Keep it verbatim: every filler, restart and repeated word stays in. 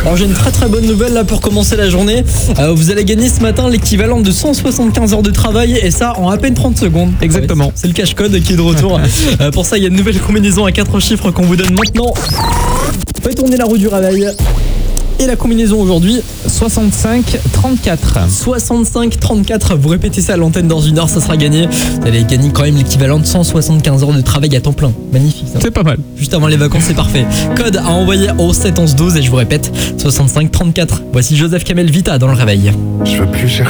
Alors j'ai une très très bonne nouvelle là pour commencer la journée. Euh, vous allez gagner ce matin l'équivalent de cent soixante-quinze heures de travail et ça en à peine trente secondes. Exactement. Ouais, c'est le cache-code qui est de retour. euh, pour ça, il y a une nouvelle combinaison à quatre chiffres qu'on vous donne maintenant. Faites tourner la roue du réveil. Et la combinaison aujourd'hui, soixante-cinq trente-quatre. soixante-cinq trente-quatre. Vous répétez ça à l'antenne dans une heure, ça sera gagné. Vous allez gagner quand même l'équivalent de cent soixante-quinze heures de travail à temps plein. Magnifique ça. C'est pas mal. Juste avant les vacances, c'est parfait. Code à envoyer au sept onze douze et je vous répète, soixante-cinq trente-quatre. Voici Joseph Kamel Vita dans le réveil. Je veux plus chercher.